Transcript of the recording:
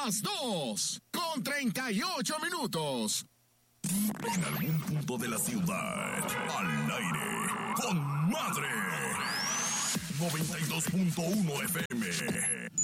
Las 2:38. En algún punto de la ciudad, al aire, con Madre. 92.1 FM.